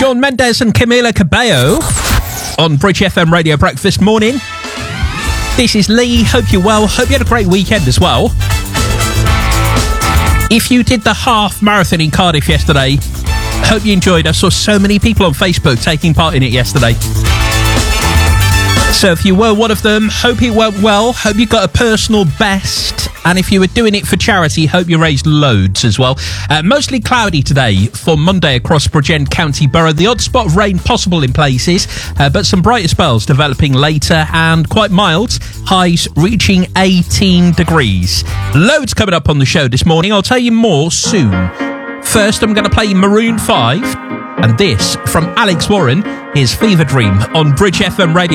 Shawn Mendes and Camila Cabello on Bridge FM Radio Breakfast Morning. This is Lee. Hope you're well. Hope you had a great weekend as well. If you did the half marathon in Cardiff yesterday, hope you enjoyed. I saw so many people on Facebook taking part in it yesterday. So if you were one of them, hope it went well. Hope you got a personal best. And if you were doing it for charity, hope you raised loads as well. Mostly cloudy today for Monday across Bridgend County Borough. The odd spot of rain possible in places, but some brighter spells developing later and quite mild. Highs reaching 18 degrees. Loads coming up on the show this morning. I'll tell you more soon. First, I'm going to play Maroon 5. And this from Alex Warren is Fever Dream on Bridge FM Radio.